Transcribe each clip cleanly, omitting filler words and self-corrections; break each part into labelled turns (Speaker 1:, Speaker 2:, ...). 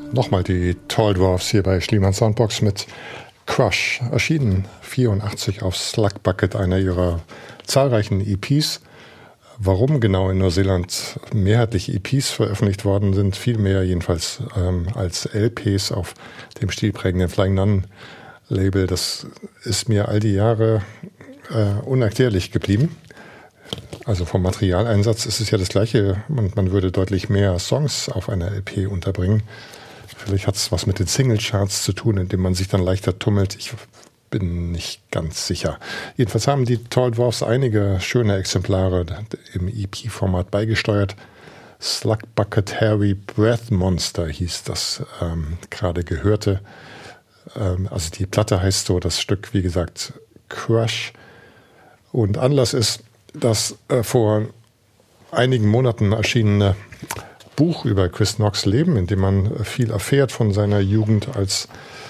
Speaker 1: Nochmal die Tall Dwarfs hier bei Schliemann Soundbox mit Crush, erschienen 1984 auf Slug Bucket, einer ihrer zahlreichen EPs. Warum genau in Neuseeland mehrheitlich EPs veröffentlicht worden sind, viel mehr jedenfalls als LPs auf dem stilprägenden Flying Nun Label, das ist mir all die Jahre unerklärlich geblieben. Also vom Materialeinsatz ist es ja das Gleiche und man würde deutlich mehr Songs auf einer LP unterbringen. Vielleicht hat es was mit den Singlecharts zu tun, indem man sich dann leichter tummelt. Ich bin nicht ganz sicher. Jedenfalls haben die Tall Dwarfs einige schöne Exemplare im EP-Format beigesteuert. Slug Bucket Hairy Breath Monster hieß das gerade gehörte. Also die Platte heißt so, das Stück, wie gesagt, Crush. Und Anlass ist das vor einigen Monaten erschienene Buch über Chris Knox Leben, in dem man viel erfährt von seiner Jugend als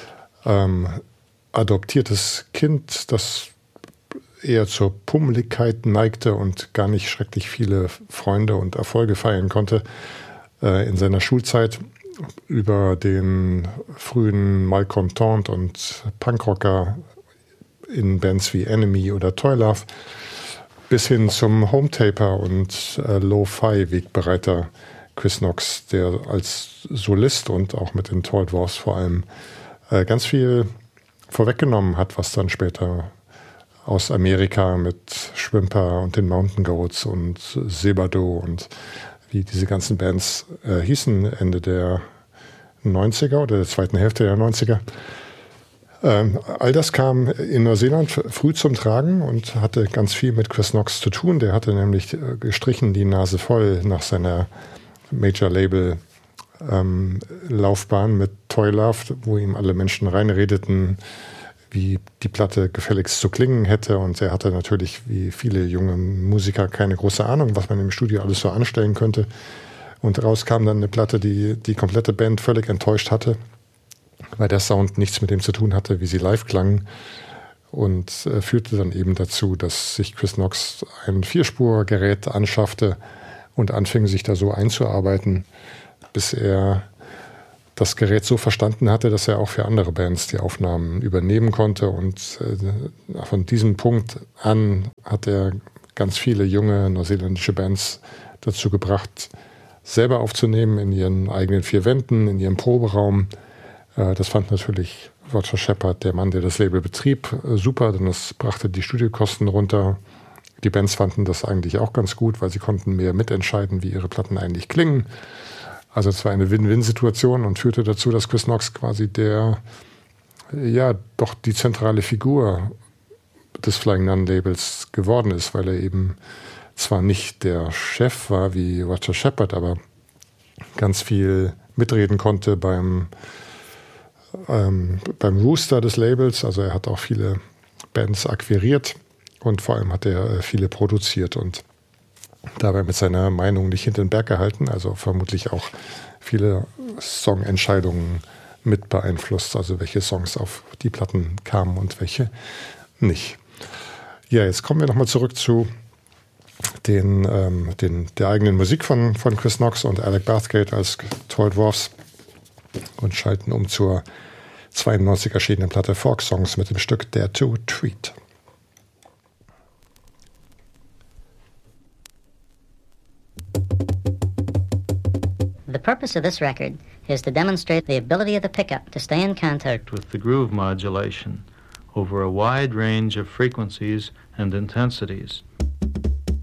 Speaker 1: adoptiertes Kind, das eher zur Pummeligkeit neigte und gar nicht schrecklich viele Freunde und Erfolge feiern konnte in seiner Schulzeit, über den frühen Malcolm Taunt und Punkrocker in Bands wie Enemy oder Toy Love bis hin zum Hometaper und Lo-Fi-Wegbereiter Chris Knox, der als Solist und auch mit den Tall Dwarfs vor allem ganz viel vorweggenommen hat, was dann später aus Amerika mit Schwimper und den Mountain Goats und Sebado und wie diese ganzen Bands hießen, Ende der 90er oder der zweiten Hälfte der 90er. All das kam in Neuseeland früh zum Tragen und hatte ganz viel mit Chris Knox zu tun. Der hatte nämlich gestrichen die Nase voll nach seiner Major-Label-Laufbahn mit Toy Love, wo ihm alle Menschen reinredeten, wie die Platte gefälligst zu klingen hätte. Und er hatte natürlich, wie viele junge Musiker, keine große Ahnung, was man im Studio alles so anstellen könnte. Und raus kam dann eine Platte, die die komplette Band völlig enttäuscht hatte, weil der Sound nichts mit dem zu tun hatte, wie sie live klangen. Und führte dann eben dazu, dass sich Chris Knox ein Vierspurgerät anschaffte und anfing, sich da so einzuarbeiten, bis er das Gerät so verstanden hatte, dass er auch für andere Bands die Aufnahmen übernehmen konnte. Und von diesem Punkt an hat er ganz viele junge neuseeländische Bands dazu gebracht, selber aufzunehmen in ihren eigenen vier Wänden, in ihrem Proberaum. Das fand natürlich Roger Shepard, der Mann, der das Label betrieb, super, denn das brachte die Studiokosten runter. Die Bands fanden das eigentlich auch ganz gut, weil sie konnten mehr mitentscheiden, wie ihre Platten eigentlich klingen. Also es war eine Win-Win-Situation und führte dazu, dass Chris Knox quasi doch die zentrale Figur des Flying Nun Labels geworden ist, weil er eben zwar nicht der Chef war wie Roger Shepard, aber ganz viel mitreden konnte beim Rooster des Labels. Also er hat auch viele Bands akquiriert und vor allem hat er viele produziert und dabei mit seiner Meinung nicht hinter den Berg gehalten, also vermutlich auch viele Songentscheidungen mit beeinflusst, also welche Songs auf die Platten kamen und welche nicht. Ja, jetzt kommen wir nochmal zurück zu der eigenen Musik von Chris Knox und Alec Bathgate als Tall Dwarfs und schalten um zur 92 erschienenen Platte Folk Songs mit dem Stück Dare to Treat.
Speaker 2: The purpose of this record is to demonstrate the ability of the pickup to stay in contact
Speaker 3: with the groove modulation over a wide range of frequencies and intensities.